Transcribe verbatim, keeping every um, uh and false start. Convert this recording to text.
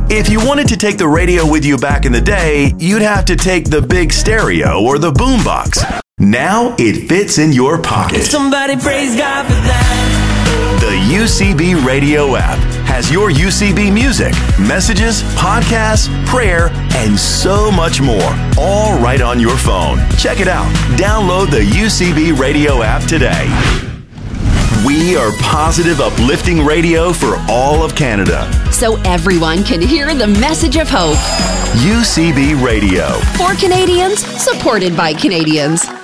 If you wanted to take the radio with you back in the day, you'd have to take the big stereo or the boombox. Now it fits in your pocket. Somebody praise God for that. The U C B Radio app has your U C B music, messages, podcasts, prayer, and so much more, all right on your phone. Check it out. Download the U C B Radio app today. We are positive, uplifting radio for all of Canada. So everyone can hear the message of hope. U C B Radio. For Canadians, supported by Canadians.